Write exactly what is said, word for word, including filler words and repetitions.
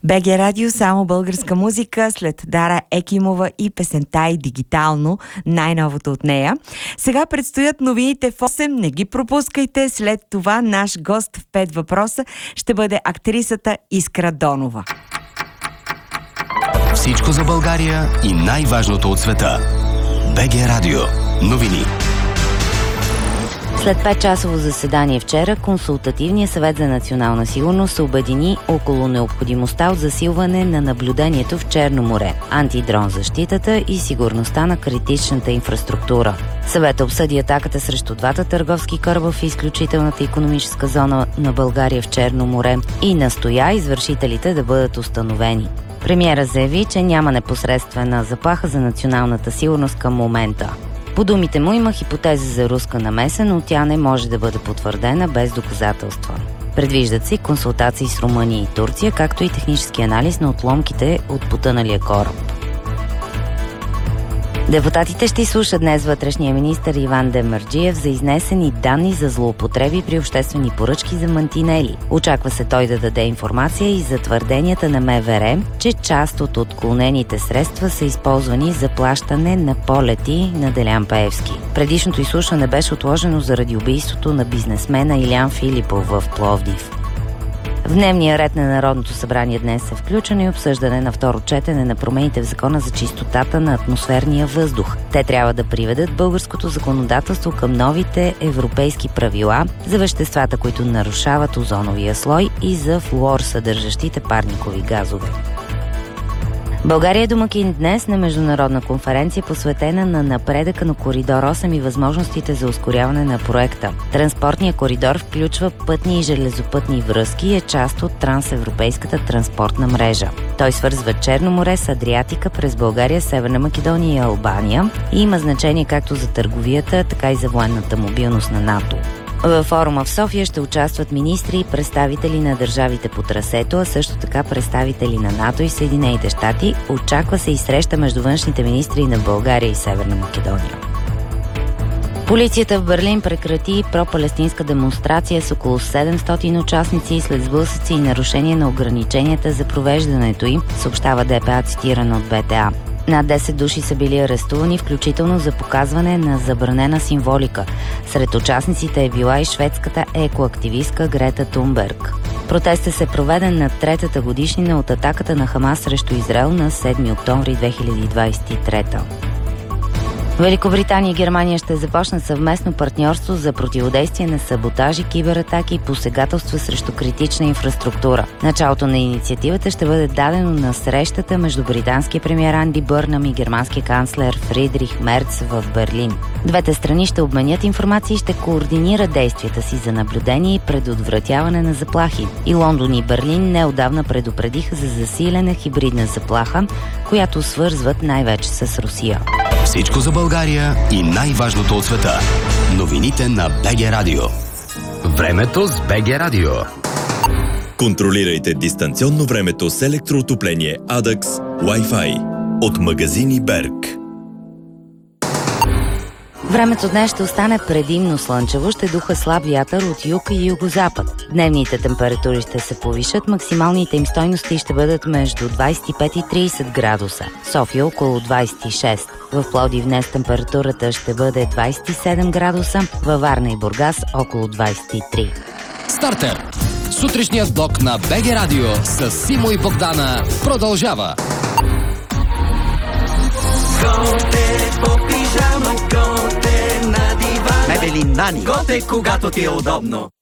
БГ Радио, само българска музика, след Дара Екимова и песента и дигитално, най-новото от нея. Сега предстоят новините в осем, не ги пропускайте. След това наш гост в пет въпроса ще бъде актрисата Искра Донова. Всичко за България и най-важното от света. БГ Радио. Новини. След петчасово заседание вчера, Консултативният съвет за национална сигурност се обедини около необходимостта от засилване на наблюдението в Черно море, антидрон защитата и сигурността на критичната инфраструктура. Съветът обсъди атаката срещу двата търговски кораба в изключителната икономическа зона на България в Черно море и настоя извършителите да бъдат установени. Премиерът заяви, че няма непосредствена заплаха за националната сигурност към момента. По думите му има хипотеза за руска намеса, но тя не може да бъде потвърдена без доказателства. Предвиждат се консултации с Румъния и Турция, както и технически анализ на отломките от потъналия кораб. Депутатите ще изслушат днес вътрешния министър Иван Демерджиев за изнесени данни за злоупотреби при обществени поръчки за мантинели. Очаква се той да даде информация и за твърденията на МВР, че част от отклонените средства са използвани за плащане на полети на Делян Пеевски. Предишното изслушване беше отложено заради убийството на бизнесмена Илян Филипов в Пловдив. В дневния ред на Народното събрание днес е включено и обсъждане на второ четене на промените в Закона за чистотата на атмосферния въздух. Те трябва да приведат българското законодателство към новите европейски правила за веществата, които нарушават озоновия слой, и за флуор съдържащите парникови газове. България е домакин днес на международна конференция, посветена на напредъка на Коридор осем и възможностите за ускоряване на проекта. Транспортният коридор включва пътни и железопътни връзки и е част от трансевропейската транспортна мрежа. Той свързва Черно море с Адриатика през България, Северна Македония и Албания и има значение както за търговията, така и за военната мобилност на НАТО. Във форума в София ще участват министри и представители на държавите по трасето, а също така представители на НАТО и Съединените щати. Очаква се и среща между външните министри на България и Северна Македония. Полицията в Берлин прекрати пропалестинска демонстрация с около седемстотин участници след сблъсъци и нарушение на ограниченията за провеждането им, съобщава ДПА, цитирано от БТА. Над десет души са били арестувани, включително за показване на забранена символика. Сред участниците е била и шведската екоактивистка Грета Тунберг. Протестът се проведе на третата годишнина от атаката на Хамас срещу Израел на седми октомври две хиляди двадесет и трета. Великобритания и Германия ще започнат съвместно партньорство за противодействие на саботажи, кибератаки и посегателства срещу критична инфраструктура. Началото на инициативата ще бъде дадено на срещата между британския премиер Анди Бърнам и германския канцлер Фридрих Мерц в Берлин. Двете страни ще обменят информация и ще координират действията си за наблюдение и предотвратяване на заплахи. И Лондон и Берлин неотдавна предупредиха за засилена хибридна заплаха, която свързват най-вече с Русия. Всичко за България и най-важното от света. Новините на БГ Радио. Времето с БГ Радио. Контролирайте дистанционно времето с електроотопление Адакс Wi-Fi от магазини Берг. Времето днес ще остане предимно слънчево, ще духа слаб вятър от юг и югозапад. Дневните температури ще се повишат, максималните им стойности ще бъдат между двадесет и пет и тридесет градуса. София около двадесет и шест. В Пловдив днес температурата ще бъде двадесет и седем градуса, във Варна и Бургас около двадесет и три. Стартер! Сутрешният блок на БГ Радио с Симо и Богдана продължава. Готе по пижама, готе на дивана. Мебели Нани. Готе, когато ти е удобно.